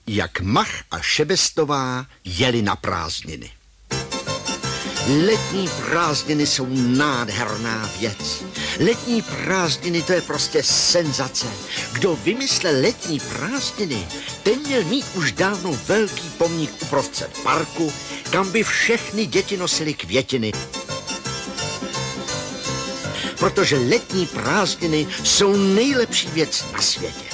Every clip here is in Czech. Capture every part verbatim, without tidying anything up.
Jak Mach a Šebestová jeli na prázdniny. Letní prázdniny jsou nádherná věc. Letní prázdniny, to je prostě senzace. Kdo vymyslel letní prázdniny, ten měl mít už dávno velký pomník uprostřed parku, kam by všechny děti nosily květiny. Protože letní prázdniny jsou nejlepší věc na světě.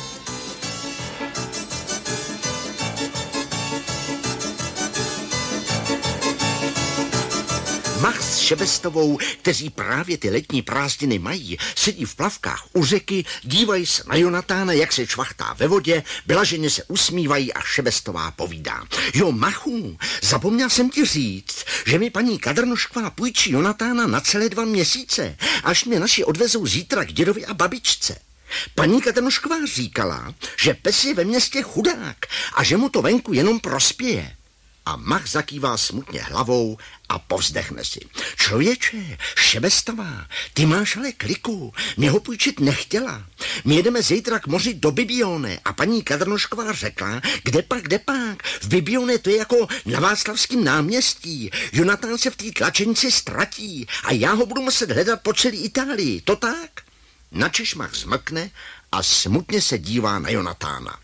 Mach s Šebestovou, kteří právě ty letní prázdniny mají, sedí v plavkách u řeky, dívají se na Jonatána, jak se čvachtá ve vodě, blaženě se usmívají a Šebestová povídá. Jo, Machu, zapomněl jsem ti říct, že mi paní Kadrnošková půjčí Jonatána na celé dva měsíce, až mě naši odvezou zítra k dědovi a babičce. Paní Kadrnošková říkala, že pes je ve městě chudák a že mu to venku jenom prospěje. A Mach zakývá smutně hlavou a povzdechne si. Člověče, Šebestová, ty máš ale kliku, mě ho půjčit nechtěla. My jedeme zítra k moři do Bibione a paní Kadrnošková řekla, kde pak, kde pak, v Bibione to je jako na Václavském náměstí. Jonatán se v té tlačenici ztratí a já ho budu muset hledat po celé Itálii, to tak? Načež Mach zmlkne a smutně se dívá na Jonatána.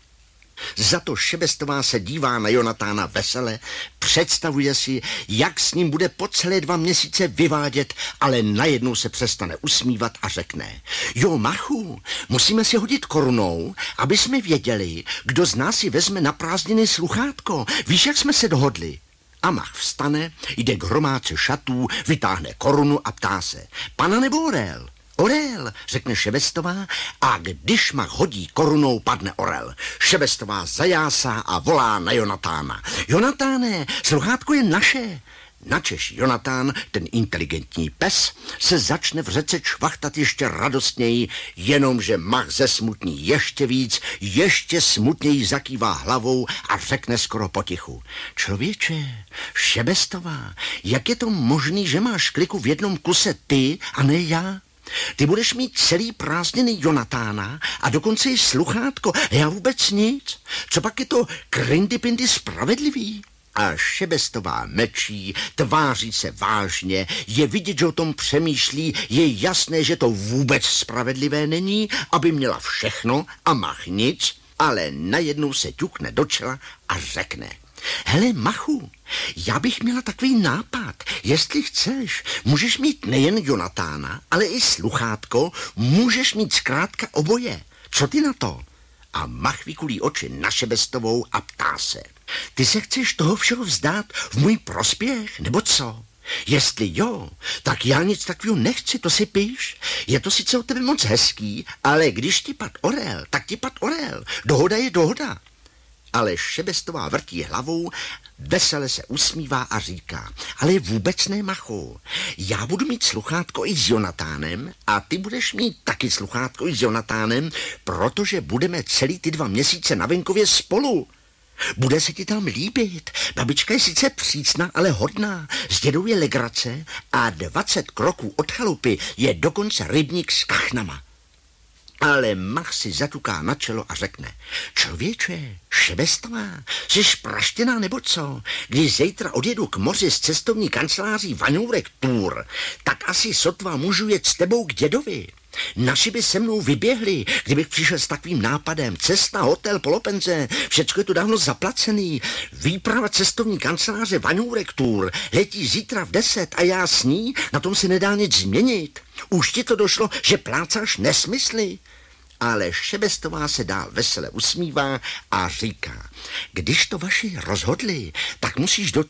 Za to Šebestová se dívá na Jonatána vesele, představuje si, jak s ním bude po celé dva měsíce vyvádět, ale najednou se přestane usmívat a řekne. Jo, Machu, musíme si hodit korunou, aby jsme věděli, kdo z nás si vezme na prázdniny sluchátko. Víš, jak jsme se dohodli? A Mach vstane, jde k hromádce šatů, vytáhne korunu a ptá se. Pana nebo orel? Orel, řekne Šebestová a když Mach hodí korunou, padne orel. Šebestová zajásá a volá na Jonatána. Jonatáne, sluchátko je naše. Načež Jonatán, ten inteligentní pes, se začne v řece čvachtat ještě radostněji, jenomže Mach zesmutní ještě víc, ještě smutněji zakývá hlavou a řekne skoro potichu. Člověče, Šebestová, jak je to možný, že máš kliku v jednom kuse ty a ne já? Ty budeš mít celý prázdniny Jonatána a dokonce i sluchátko. Já vůbec nic. Co pak je to krindy-pindy spravedlivý? A Šebestová mlčí, tváří se vážně, je vidět, že o tom přemýšlí, je jasné, že to vůbec spravedlivé není, aby měla všechno a Mach nic, ale najednou se ťukne do čela a řekne. Hele, Machu, já bych měla takový nápad. Jestli chceš, můžeš mít nejen Jonatána, ale i sluchátko, můžeš mít zkrátka oboje. Co ty na to? A Mach vykulí oči na Šebestovou a ptá se. Ty se chceš toho všeho vzdát v můj prospěch, nebo co? Jestli jo, tak já nic takového nechci, to si píš. Je to sice od tebe moc hezký, ale když ti pad orel, tak ti pad orel. Dohoda je dohoda. Ale Šebestová vrtí hlavou, vesele se usmívá a říká, ale vůbec ne, Machu. Já budu mít sluchátko i s Jonatánem a ty budeš mít taky sluchátko i s Jonatánem, protože budeme celý ty dva měsíce na venkově spolu. Bude se ti tam líbit. Babička je sice přísná, ale hodná. S dědou je legrace a dvacet kroků od chalupy je dokonce rybník s kachnama. Ale Mach si zatuká na čelo a řekne, člověče, Šebestová, jsi praštěná nebo co? Když zítra odjedu k moři s cestovní kanceláří Vaňourek Tour, tak asi sotva můžu jet s tebou k dědovi. Naši by se mnou vyběhli, kdybych přišel s takovým nápadem. Cesta, hotel, polopenze, všecko je tu dávno zaplacený. Výprava cestovní kanceláře Vaňourek Tour letí zítra v deset a já s ní, na tom se nedá nic změnit. Už ti to došlo, že plácáš nesmysly? Ale Šebestová se dál vesele usmívá a říká, když to vaši rozhodli, tak musíš do